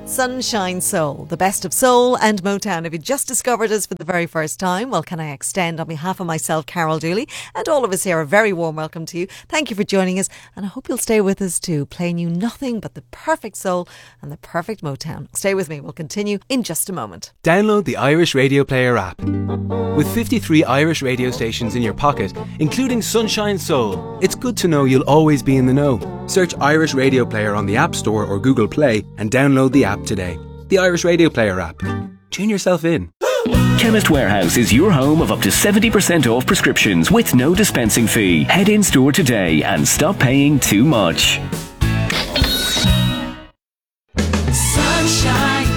Sunshine Soul, the best of soul and Motown. If you just discovered us for the very first time, well, can I extend on behalf of myself, Carol Dooley, and all of us here a very warm welcome to you. Thank you for joining us, and I hope you'll stay with us too, playing you nothing but the perfect soul and the perfect Motown. Stay with me, we'll continue in just a moment. Download the Irish Radio Player app. With 53 Irish radio stations in your pocket, including Sunshine Soul, it's good to know you'll always be in the know. Search Irish Radio Player on the App Store or Google Play and download the app today. The Irish Radio Player app. Tune yourself in. Chemist Warehouse is your home of up to 70% off prescriptions with no dispensing fee. Head in store today and stop paying too much. Sunshine.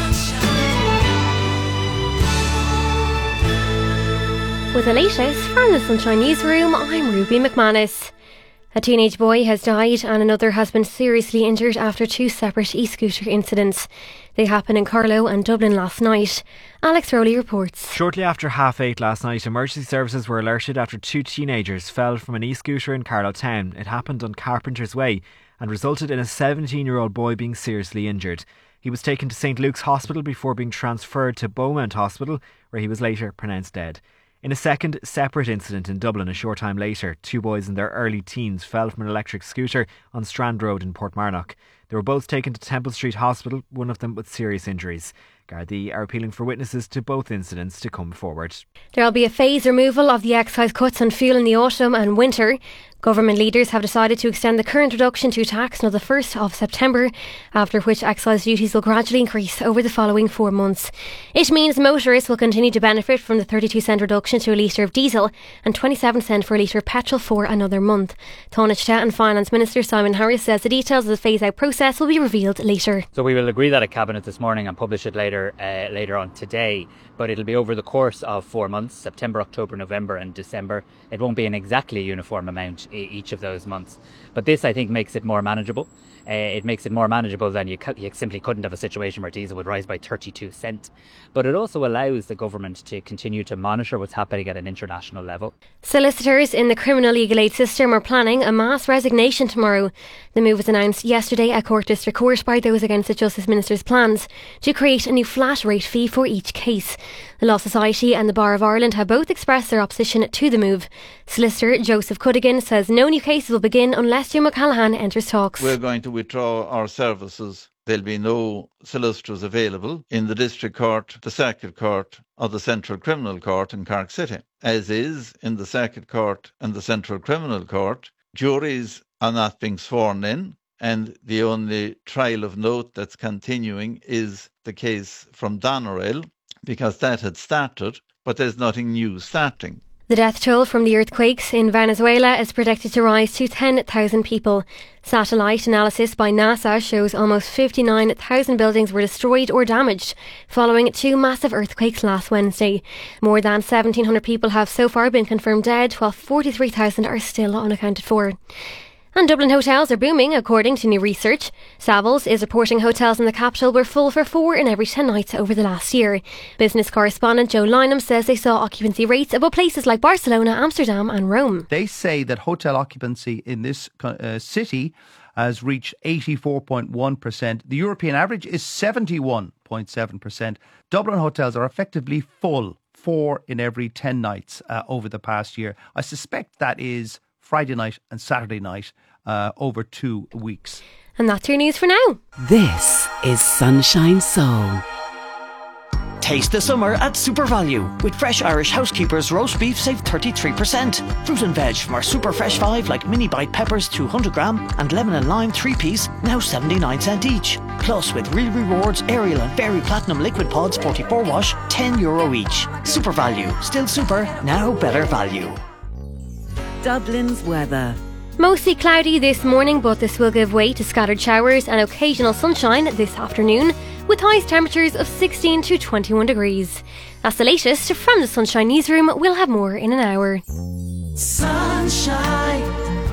With the latest from the Sunshine Newsroom, I'm Ruby McManus. A teenage boy has died and another has been seriously injured after two separate e-scooter incidents. They happened in Carlow and Dublin last night. Alex Rowley reports. Shortly after 8:30 last night, emergency services were alerted after two teenagers fell from an e-scooter in Carlow Town. It happened on Carpenter's Way and resulted in a 17-year-old boy being seriously injured. He was taken to St Luke's Hospital before being transferred to Beaumont Hospital, where he was later pronounced dead. In a second separate incident in Dublin a short time later, two boys in their early teens fell from an electric scooter on Strand Road in Portmarnock. They were both taken to Temple Street Hospital, one of them with serious injuries. Gardaí are appealing for witnesses to both incidents to come forward. There will be a phased removal of the excise cuts on fuel in the autumn and winter. Government leaders have decided to extend the current reduction to tax until the 1st of September, after which excise duties will gradually increase over the following 4 months. It means motorists will continue to benefit from the 32-cent reduction to a litre of diesel and 27-cent for a litre of petrol for another month. Taoiseach and Finance Minister Simon Harris says the details of the phase-out process will be revealed later. So we will agree that at Cabinet this morning and publish it later on today, but it'll be over the course of 4 months, September, October, November and December. It won't be an exactly uniform amount each of those months, but this I think makes it more manageable. It makes it more manageable than you simply couldn't have a situation where diesel would rise by 32 cents. But it also allows the government to continue to monitor what's happening at an international level. Solicitors in the criminal legal aid system are planning a mass resignation tomorrow. The move was announced yesterday at Cork District Court by those against the Justice Minister's plans to create a new flat rate fee for each case. The Law Society and the Bar of Ireland have both expressed their opposition to the move. Solicitor Joseph Cuddigan says no new cases will begin unless Jim O'Callaghan enters talks. We're going to withdraw our services. There'll be no solicitors available in the District Court, the Circuit Court or the Central Criminal Court in Cork City. As is in the Circuit Court and the Central Criminal Court, juries are not being sworn in, and the only trial of note that's continuing is the case from Doneraile, because that had started, but there's nothing new starting. The death toll from the earthquakes in Venezuela is predicted to rise to 10,000 people. Satellite analysis by NASA shows almost 59,000 buildings were destroyed or damaged following two massive earthquakes last Wednesday. More than 1,700 people have so far been confirmed dead, while 43,000 are still unaccounted for. And Dublin hotels are booming, according to new research. Savills is reporting hotels in the capital were full for 4 in every 10 nights over the last year. Business correspondent Joe Lynham says they saw occupancy rates above places like Barcelona, Amsterdam and Rome. They say that hotel occupancy in this city has reached 84.1%. The European average is 71.7%. Dublin hotels are effectively full 4 in every 10 nights over the past year. I suspect that is Friday night and Saturday night over 2 weeks. And that's your news for now. This is Sunshine Soul. Taste the summer at Super Value. With fresh Irish Housekeepers roast beef, save 33%. Fruit and veg from our Super Fresh 5 like mini bite peppers 200 gram and lemon and lime 3-piece, now 79 cents each. Plus with Real Rewards, Ariel and Fairy Platinum Liquid Pods 44 wash, €10 each. Super Value. Still super, now better value. Dublin's weather. Mostly cloudy this morning, but this will give way to scattered showers and occasional sunshine this afternoon, with highest temperatures of 16 to 21 degrees. That's the latest from the Sunshine Newsroom. We'll have more in an hour. Sunshine.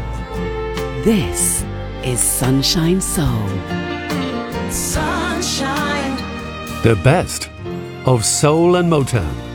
This is Sunshine Soul. Sunshine. The best of soul and Motown.